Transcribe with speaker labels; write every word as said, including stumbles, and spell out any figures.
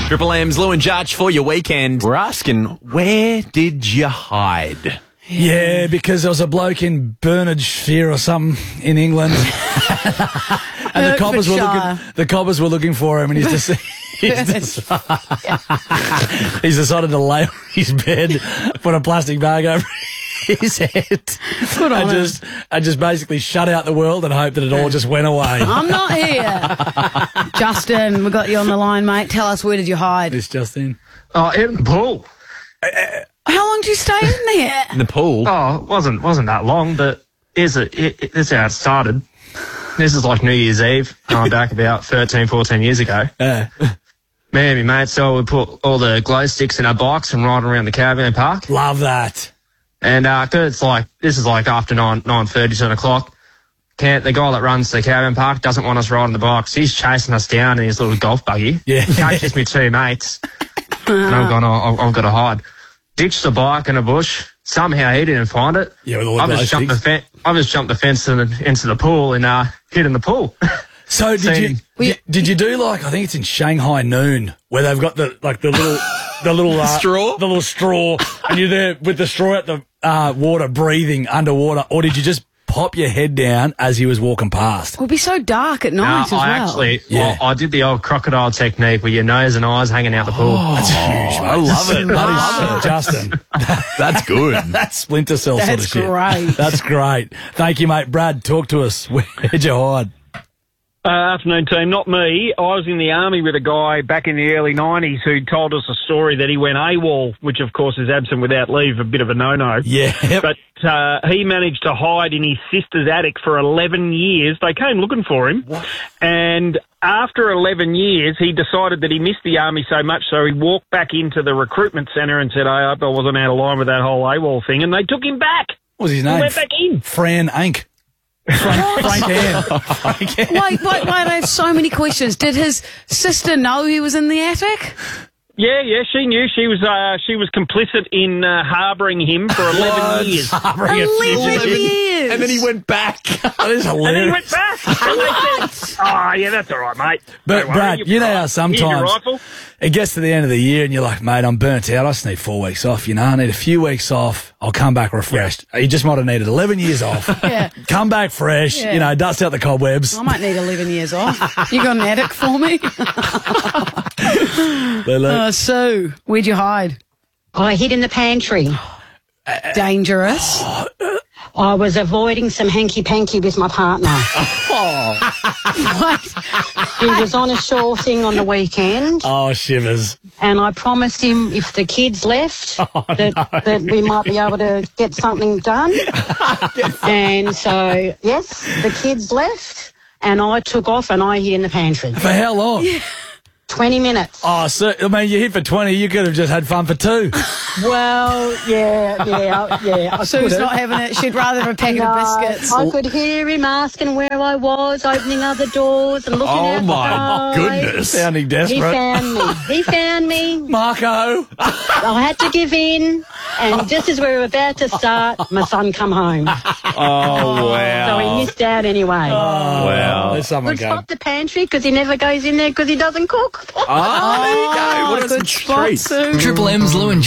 Speaker 1: Triple M's Lou and Judge for your weekend. We're asking, where did you hide?
Speaker 2: Yeah, because there was a bloke in Bernardshire or something in England, and the coppers were looking. The coppers were looking for him, and he's just. He's, decided, he's decided to lay on his bed, put a plastic bag over his head,
Speaker 3: Good on
Speaker 2: and
Speaker 3: him.
Speaker 2: just and just basically shut out the world and hope that it all just went away.
Speaker 3: I'm not here. Justin, we got you on the line, mate. Tell us, where did you hide?
Speaker 2: It's Justin.
Speaker 4: Oh, in the pool.
Speaker 3: How long did you stay in there?
Speaker 1: In the pool?
Speaker 4: Oh, it wasn't wasn't that long, but here's a, it, it, this is how it started. This is like New Year's Eve, going back about thirteen, fourteen years ago.
Speaker 2: Yeah.
Speaker 4: Me and my mate, so we put all the glow sticks in our bikes and ride around the caravan park.
Speaker 2: Love that.
Speaker 4: And uh, 'cause it's like, this is like after nine, nine thirty, ten o'clock. Can't, the guy that runs the caravan park doesn't want us riding the bikes. He's chasing us down in his little golf buggy.
Speaker 2: Yeah.
Speaker 4: Catches me two mates. And I'm going, oh, I've got to hide. Ditched the bike in a bush. Somehow he didn't find it.
Speaker 2: Yeah, with all the
Speaker 4: I've
Speaker 2: glow
Speaker 4: just jumped the
Speaker 2: sticks.
Speaker 4: fence. I've just jumped the fence in the, into the pool and uh, hid in the pool.
Speaker 2: So did you,
Speaker 4: Seen-
Speaker 2: did, did you do like, I think it's in Shanghai Noon, where they've got the like the little the little uh,
Speaker 1: Straw?
Speaker 2: the little straw, and you're there with the straw at the uh, water, breathing underwater, or did you just pop your head down as he was walking past?
Speaker 3: It would be so dark at
Speaker 4: No,
Speaker 3: night as well.
Speaker 4: I actually,
Speaker 2: Yeah.
Speaker 4: well, I did the old crocodile technique with your nose and eyes hanging out the pool.
Speaker 2: That's huge, mate.
Speaker 1: I love it.
Speaker 2: That
Speaker 1: I
Speaker 2: is,
Speaker 1: love it.
Speaker 2: Justin.
Speaker 1: That's good.
Speaker 2: That's Splinter Cell sort of
Speaker 3: That's
Speaker 2: shit.
Speaker 3: great.
Speaker 2: That's great. Thank you, mate. Brad, talk to us. Where'd you hide?
Speaker 5: Uh, afternoon, team. Not me. I was in the army with a guy back in the early nineties who told us a story that he went AWOL, which, of course, is absent without leave, a bit of a no-no.
Speaker 2: Yeah.
Speaker 5: But uh, he managed to hide in his sister's attic for eleven years. They came looking for him. What? And after eleven years, he decided that he missed the army so much, so he walked back into the recruitment centre and said, I hope I wasn't out of line with that whole AWOL thing. And they took him back.
Speaker 2: What was his
Speaker 5: He
Speaker 2: name?
Speaker 5: went back in.
Speaker 2: Fran Ank. Frank, Frank Ann. Frank Ann.
Speaker 3: Wait, wait, wait, I have so many questions. Did his sister know he was in the attic?
Speaker 5: Yeah, yeah, she knew. She was uh, she was complicit in uh, harbouring him for eleven years.
Speaker 2: Harbouring a
Speaker 3: eleven
Speaker 2: fugitive.
Speaker 3: years.
Speaker 1: And then he went back.
Speaker 2: That is
Speaker 5: And then he
Speaker 2: hilarious.
Speaker 5: went back. And they said, oh, yeah, that's all right, mate.
Speaker 2: But,
Speaker 5: Don't worry,
Speaker 2: Brad,
Speaker 5: you'll be
Speaker 2: you know
Speaker 5: right.
Speaker 2: how
Speaker 5: Here's your
Speaker 2: sometimes
Speaker 5: rifle.
Speaker 2: it gets to the end of the year and you're like, mate, I'm burnt out. I just need four weeks off. You know, I need a few weeks off. I'll come back refreshed. You just might have needed eleven years off.
Speaker 3: Yeah.
Speaker 2: Come back fresh.
Speaker 3: Yeah.
Speaker 2: You know, dust out the cobwebs.
Speaker 3: I might need eleven years off. You got an attic for me?
Speaker 2: Lulu.
Speaker 3: Uh, Sue, where'd you hide?
Speaker 6: I hid in the pantry.
Speaker 3: Dangerous.
Speaker 6: I was avoiding some hanky-panky with my partner. He was on a shore thing on the weekend,
Speaker 2: Oh, shivers.
Speaker 6: and I promised him if the kids left that, that we might be able to get something done. And so, yes, the kids left, and I took off and I hid in the pantry.
Speaker 2: For how long?
Speaker 6: twenty minutes.
Speaker 2: Oh, so, I mean, you hit for twenty. You could have just had fun for two.
Speaker 6: Well, yeah, yeah, yeah. I
Speaker 3: Sue's
Speaker 6: could have.
Speaker 3: not having it. She'd rather have a packet
Speaker 6: No,
Speaker 3: of biscuits.
Speaker 6: I could hear him asking where I was, opening other doors and looking
Speaker 1: Oh,
Speaker 6: out
Speaker 1: my
Speaker 6: the side.
Speaker 1: goodness.
Speaker 2: Sounding
Speaker 6: He
Speaker 2: desperate.
Speaker 6: found me. He found me.
Speaker 2: Marco.
Speaker 6: I had to give in, and just as we were about to start, my son come home.
Speaker 1: Oh, wow.
Speaker 6: So he missed out anyway.
Speaker 1: Wow.
Speaker 2: There's someone
Speaker 6: Good
Speaker 2: going.
Speaker 6: spot the pantry because he never goes in there because he doesn't cook.
Speaker 1: Oh, there you go. What a
Speaker 3: good
Speaker 1: treat.
Speaker 3: spot, Sue.
Speaker 7: Triple M's Lou and